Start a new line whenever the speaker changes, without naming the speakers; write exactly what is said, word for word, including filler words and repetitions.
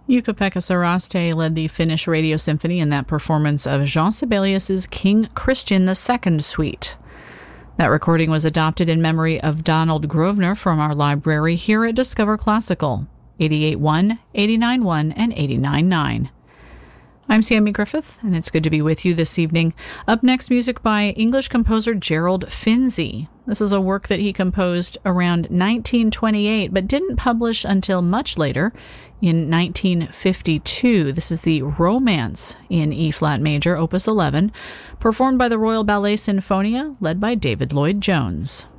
Jukka-Pekka Saraste led the Finnish Radio Symphony in that performance of Jean Sibelius's King Christian the Second Suite. That recording was adopted in memory of Donald Grosvenor from our library here at Discover Classical, eighty-eight point one, eighty-nine point one, and eighty-nine point nine. I'm Sammy Griffith, and it's good to be with you this evening. Up next, music by English composer Gerald Finzi. This is a work that he composed around nineteen twenty-eight, but didn't publish until much later, in nineteen fifty-two. This is the Romance in E-flat major, opus eleven, performed by the Royal Ballet Sinfonia, led by David Lloyd-Jones.